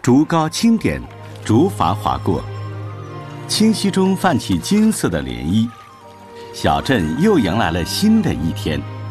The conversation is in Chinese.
竹篙轻点，竹筏划过，清溪中泛起金色的涟漪，小镇又迎来了新的一天。